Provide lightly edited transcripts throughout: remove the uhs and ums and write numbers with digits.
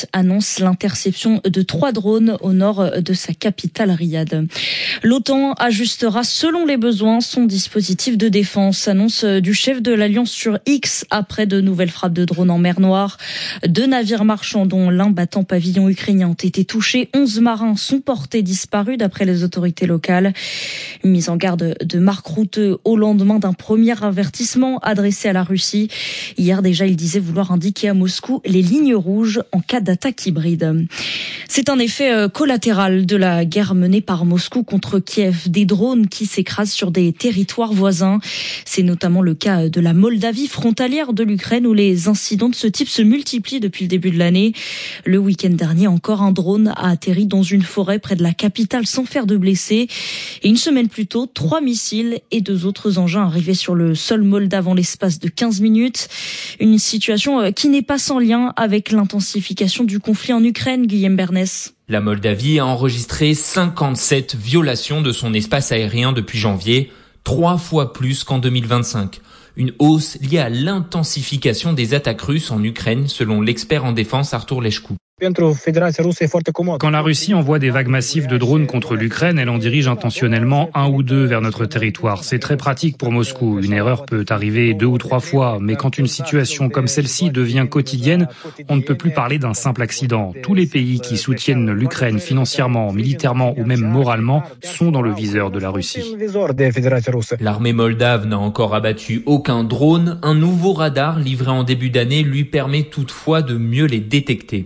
l'Égypte annonce l'interception de 3 drones au nord de sa capitale Riyad. L'OTAN ajustera selon les besoins son dispositif de défense, annonce du chef de l'Alliance sur X après de nouvelles frappes de drones en mer Noire. 2 navires marchands dont l'un battant pavillon ukrainien ont été touchés. 11 marins sont portés disparus d'après les autorités locales. Une mise en garde de Mark Rutte au lendemain d'un premier avertissement adressé à la Russie. Hier déjà, il disait vouloir indiquer à Moscou les lignes rouges en cas d'attaque hybride. C'est un effet collatéral de la guerre menée par Moscou contre Kiev. Des drones qui s'écrasent sur des territoires voisins. C'est notamment le cas de la Moldavie, frontalière de l'Ukraine, où les incidents de ce type se multiplient depuis le début de l'année. Le week-end dernier, encore un drone a atterri dans une forêt près de la capitale sans faire de blessés. Et une semaine plus tôt, 3 missiles et 2 autres engins arrivaient sur le sol moldave en l'espace de 15 minutes. Une situation qui n'est pas sans lien avec l'intensification du conflit en Ukraine, Guillaume Bernès. La Moldavie a enregistré 57 violations de son espace aérien depuis janvier, 3 fois plus qu'en 2025. Une hausse liée à l'intensification des attaques russes en Ukraine, selon l'expert en défense Artur Leșcu. Quand la Russie envoie des vagues massives de drones contre l'Ukraine, elle en dirige intentionnellement 1 ou 2 vers notre territoire. C'est très pratique pour Moscou. Une erreur peut arriver 2 ou 3 fois, mais quand une situation comme celle-ci devient quotidienne, on ne peut plus parler d'un simple accident. Tous les pays qui soutiennent l'Ukraine financièrement, militairement ou même moralement sont dans le viseur de la Russie. L'armée moldave n'a encore abattu aucun drone. Un nouveau radar livré en début d'année lui permet toutefois de mieux les détecter.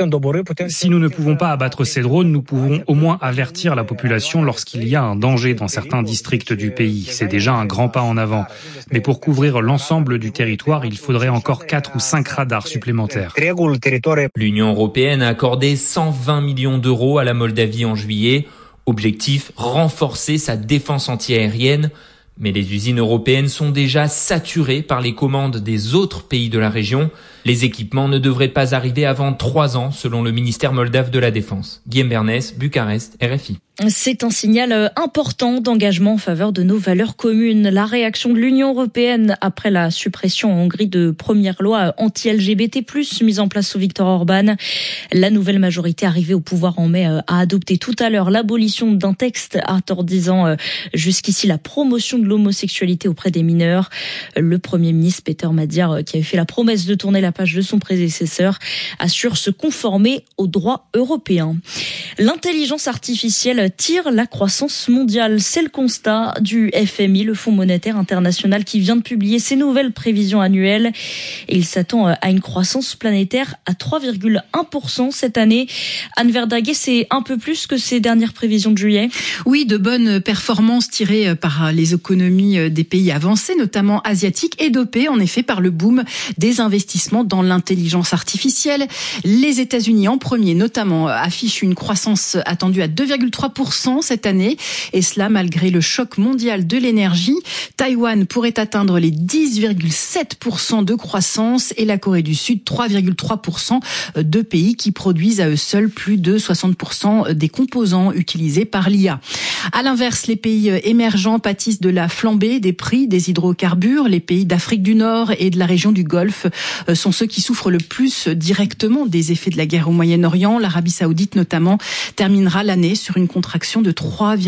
Si nous ne pouvons pas abattre ces drones, nous pouvons au moins avertir la population lorsqu'il y a un danger dans certains districts du pays. C'est déjà un grand pas en avant. Mais pour couvrir l'ensemble du territoire, il faudrait encore 4 ou 5 radars supplémentaires. L'Union européenne a accordé 120 millions d'euros à la Moldavie en juillet. Objectif, renforcer sa défense antiaérienne. Mais les usines européennes sont déjà saturées par les commandes des autres pays de la région. Les équipements ne devraient pas arriver avant 3 ans, selon le ministère moldave de la Défense. Guillaume Bernès, Bucarest, RFI. C'est un signal important d'engagement en faveur de nos valeurs communes. La réaction de l'Union européenne après la suppression en Hongrie de premières lois anti-LGBT+, mise en place sous Viktor Orban. La nouvelle majorité arrivée au pouvoir en mai a adopté tout à l'heure l'abolition d'un texte interdisant jusqu'ici la promotion de l'homosexualité auprès des mineurs. Le Premier ministre Peter Magyar, qui avait fait la promesse de tourner la page de son prédécesseur, assure se conformer au droit européen. L'intelligence artificielle tire la croissance mondiale. C'est le constat du FMI, le Fonds monétaire international, qui vient de publier ses nouvelles prévisions annuelles. Et il s'attend à une croissance planétaire à 3,1% cette année. Anne Verdaguet, c'est un peu plus que ces dernières prévisions de juillet. Oui, de bonnes performances tirées par les économies des pays avancés, notamment asiatiques, et dopées en effet par le boom des investissements dans l'intelligence artificielle. Les États-Unis en premier, notamment, affichent une croissance attendue à 2,3% cette année, et cela malgré le choc mondial de l'énergie. Taïwan pourrait atteindre les 10,7% de croissance et la Corée du Sud 3,3%, deux pays qui produisent à eux seuls plus de 60% des composants utilisés par l'IA. À l'inverse, les pays émergents pâtissent de la flambée des prix des hydrocarbures. Les pays d'Afrique du Nord et de la région du Golfe sont ceux qui souffrent le plus directement des effets de la guerre au Moyen-Orient. L'Arabie Saoudite notamment terminera l'année sur une contraction de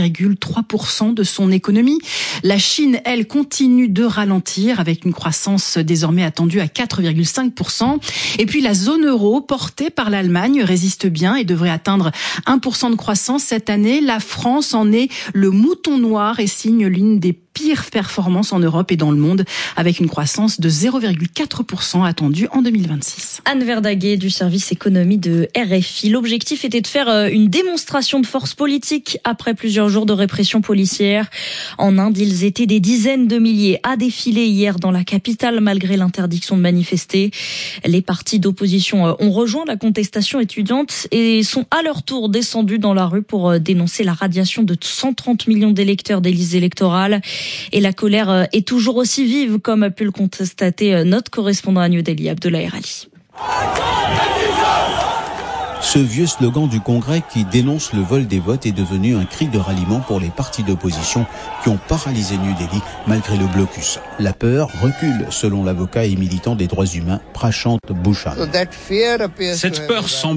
3,3% de son économie. La Chine, elle, continue de ralentir avec une croissance désormais attendue à 4,5%. Et puis la zone euro, portée par l'Allemagne, résiste bien et devrait atteindre 1% de croissance cette année. La France en est le mouton noir et signe l'une des pires performances en Europe et dans le monde, avec une croissance de 0,4% attendue en 2026. Anne Verdaguet du service économie de RFI. L'objectif était de faire une démonstration de force politique après plusieurs jours de répression policière. En Inde, ils étaient des dizaines de milliers à défiler hier dans la capitale malgré l'interdiction de manifester. Les partis d'opposition ont rejoint la contestation étudiante et sont à leur tour descendus dans la rue pour dénoncer la radiation de 130 millions d'électeurs des listes électorales. Et la colère est toujours aussi vive, comme a pu le constater notre correspondant à New Delhi, Abdoulaye Ali. Ce vieux slogan du Congrès qui dénonce le vol des votes est devenu un cri de ralliement pour les partis d'opposition qui ont paralysé New Delhi malgré le blocus. La peur recule, selon l'avocat et militant des droits humains Prashant Bhushan. Cette peur semble